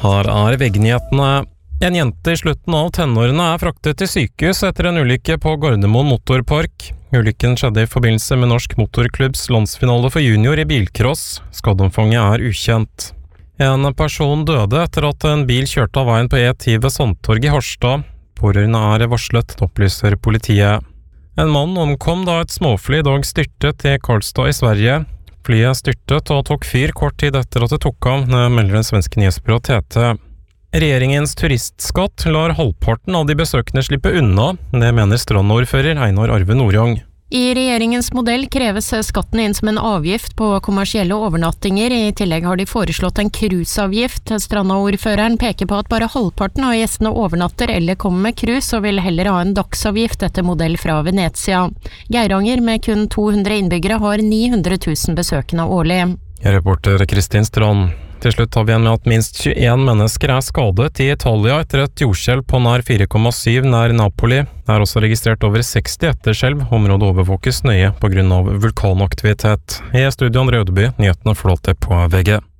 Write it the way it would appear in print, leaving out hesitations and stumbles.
Her VG-nyhetene. En jente I slutten av tenårene fraktet til sykehus etter en ulykke på Gardermoen motorpark. Ulykken skjedde I forbindelse med Norsk Motorklubbs landsfinale for junior I bilcross. Skadeomfanget ukjent. En person døde etter at en bil kjørte av veien på E10 ved Sandtorget I Harstad. Pårørende varslet, opplyser politiet. En mann omkom da et småfly I dag styrtet I Karlstad I Sverige. Flyet styrtet og tok fyr kort tid etter at det tok av, melder den svenske nyhetsbyrå TT. Regjeringens turistskatt lar halvparten av de besøkende slippe unna, det mener Strand-ordfører Einar Arve Nordjong. I regjeringens modell kreves skatten inn som en avgift på kommersielle overnattinger. I tillegg har de foreslått en cruiseavgift. Stranda-ordføreren peker på at bare halvparten av gjestene overnatter eller kommer med cruise, og vil heller ha en dagsavgift etter modell fra Venezia. Geiranger med kun 200 innbyggere har 900 000 besøkende årlig. Reporter Kristin Strand. Til slutt har vi igjen med at minst 21 mennesker skadet I Italia etter et jordskjelv på nær 4,7 nær Napoli. Det også registrert over 60 etterskjelv. Området overvåkes nøye på grunn av vulkanaktivitet. I studio André Ødeby, nyhetene flåter på VG.